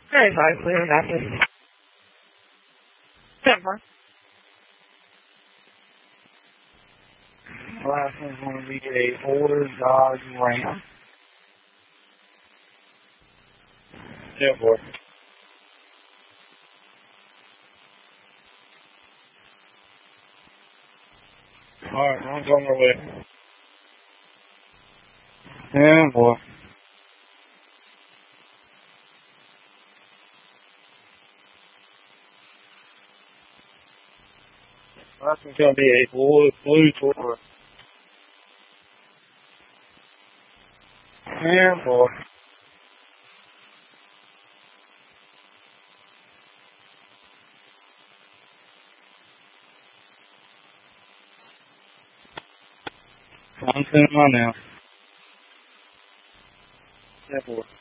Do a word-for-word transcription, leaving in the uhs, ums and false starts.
Very fine, clear rapid. Temper. Last one's going to be a Ford Dodge Ram. Yeah, boy. Alright, I'm going my way. Yeah, boy. Last one's going to be a blue, blue Toro. Yeah, boy. I'm sending mine now. Yeah, boy.